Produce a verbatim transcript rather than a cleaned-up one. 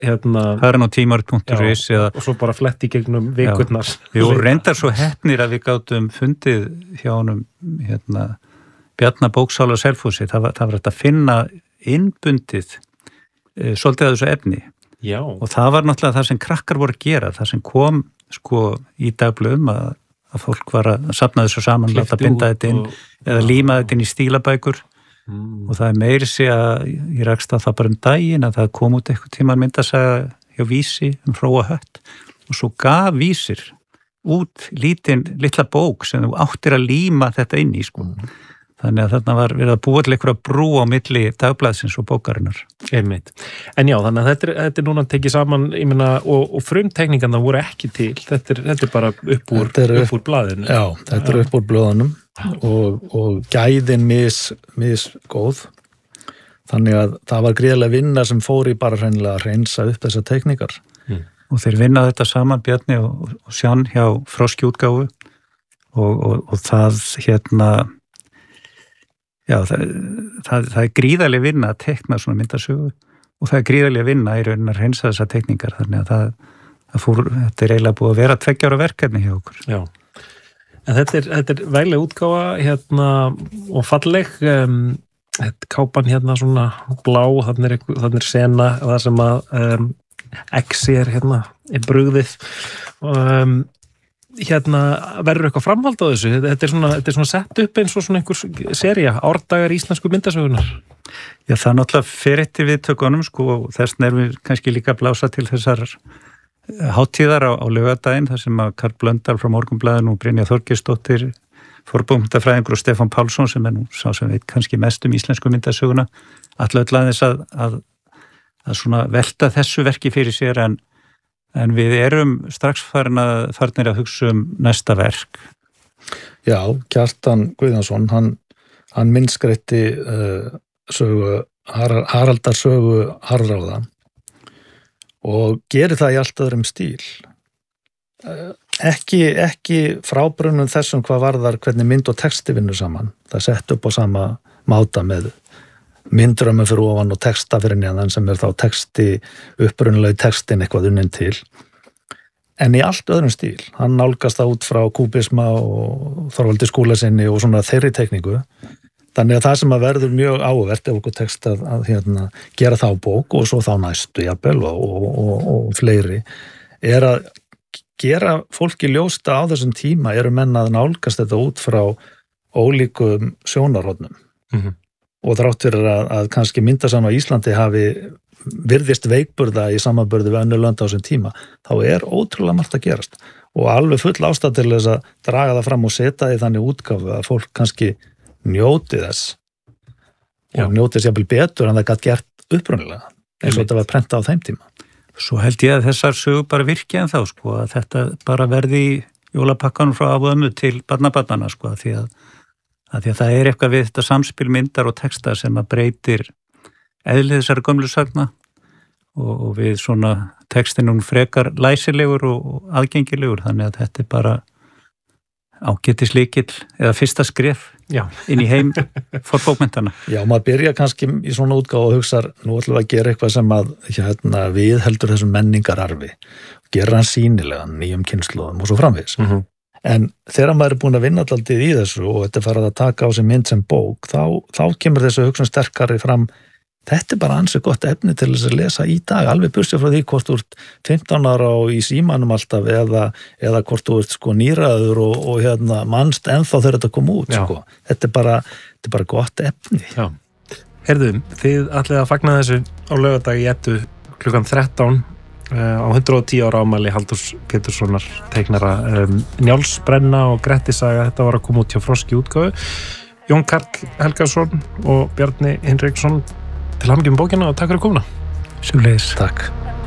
hérna farin á tímarit punktur is eða og svo bara flett í gegnum vikurnar. Við vorum reyndar svo heppnir að við gátum fundið hjá honum hérna Bjarna bóksála á Selfossi, það var, það var hægt að finna innbundið e, svolítið að þessu efni. Já. Og það var náttúrulega það sem krakkar voru að gera, það sem kom sko í dagblöðum að, að fólk var að safna þessu saman, láta binda þetta inn og, eða líma þetta inn í stílabækur mm. og það er meiri sig að ég rakst að það bara um daginn að það kom út eitthvað tíman myndasaga hjá Vísi um Hróa Hött og svo gaf Vísir út lítinn, litla bók sem þú áttir að líma þetta inn í sko. Mm. Þannig að þarna var verið að búa til einhverja brú á milli dagblaðsins og bókarinnar. Einmitt. En já, þannig að þetta er, þetta er núna tekið saman, ég meina, og, og frumtekningarna voru ekki til. Þetta er, þetta er bara upp úr, er, upp úr blaðinu. Já, þetta er upp úr blöðunum og, og gæðin mis, mis góð. Þannig að það var gríðarlega vinna sem fór í bara hreinlega að hreinsa upp þessar tekníkar. Mm. Og þeir vinnaði þetta saman, Bjarni og, og Sján hjá Froskjútgáfu og, og, og það hérna Já, það, það, það er gríðarlega vinna að tekna svona myndasögu og það er gríðarlega vinna í raunin að hreinsa þessar tekningar þannig að það, það fór, þetta er eiginlega búið að vera tveggja ára verkefni hjá okkur. Já, en þetta er, þetta er vegleg útgáfa hérna og falleg, um, kápan hérna svona blá, þannig er, þannig er sena það sem að um, X er hérna, er brugðið um, hérna verður eitthvað framhald á þessu þetta er svona, þetta er svona sett upp eins og svona einhver sería, árdagar íslensku myndasögunar. Já, það er náttúrulega fyrir eftir viðtökunum sko og þess erum við kannski líka að blása til þessar hátíðar á, á laugardaginn þar sem að Karl Blöndal frá Morgunblaðinu og Brynja Þorgeirsdóttir forbókmyndafræðingur og Stefán Pálsson sem er nú sá sem veit kannski mest um íslensku myndasöguna allavega aðeins að, að, að svona velta þessu verki fyrir sér en En við erum strax farin að, farnir að hugsa um næsta verk. Já, Kjartan Guðjónsson, hann, hann minnskreitti uh, sögu, Har, Haraldar sögu Harðráða og gerir það í allt öðrum stíl. Uh, ekki, ekki frábrunum þessum hvað varðar hvernig mynd og texti vinnur saman. Það sett upp á sama máta með myndrömmum fyrir ofan og texta fyrir neðan sem er þá texti, upprunalegi textin eitthvað unnin til. En í allt öðrum stíl. Hann nálgast það út frá kúbisma og Þorvaldi Skúlasyni og svona þeirri tekníku. Þannig að það sem að verður mjög áhugavert ef okkur text að, að hérna, gera þá bók og svo þá næstu jafnvel og, og, og, og fleiri er að gera fólki ljósta á þessum tíma eru menn að nálgast þetta út frá ólíkum sjónarhornum. Mhm. Og þrátt fyrir að, að kannski myndasagan á Íslandi hafi virðist veikburða í samanburði við önnur lönd á þessum tíma, þá er ótrúlega margt að gerast og alveg full ástæða til þess að draga það fram og setja því þannig útgáfu að fólk kannski njóti þess Já. og njóti þess jafnvel betur en það gætt gert upprunalega eins og þetta var prentað á þeim tíma. Svo held ég að þessar sögur bara virki en þá sko að þetta bara verði í jólapakkanum frá af og ömmu til barnabarnana sko að því að að því að það er eitthvað við þetta samspil myndar og texta sem að breytir eðlið þessari gömlu sagna og, og við svona textinum frekar læsilegur og, og aðgengilegur þannig að þetta er bara ágætis lykill eða fyrsta skref Já. inn í heim forbókmyndana. Já, maður byrja kannski í svona útgáfu og hugsa nú ætlum við að gera eitthvað sem að hérna, við heldur þessum menningararfi gera hann sýnilegan nýjum kynslóðum og svo framvegis. Mhm. En þegar maður er búin að vinna alltaf í þessu og þetta er farið að taka á sig mynd sem bók, þá, þá kemur þessu hugsun sterkari fram. Þetta er bara ansið gott efni til þess að lesa í dag, alveg bursið frá því hvort þú ert fimmtán ára og í símanum alltaf eða, eða hvort þú ert sko nýraður og, og hérna, mannst ennþá þegar þetta kom út. Sko. Þetta er bara, þetta er bara gott efni. Já. Herðu, þið ætlið að fagna þessu á laugardagi í Eddu klukkan þrettán á hundrað og tíu ára ámæli Halldórs Péturssonar teiknara um, Njálsbrenna og Grettisaga, þetta var að koma út hjá Froski útgáfu. Jón Karl Helgason og Bjarni Hinriksson til hamingju með bókina og takk fyrir komuna. Sömuleiðis. Takk.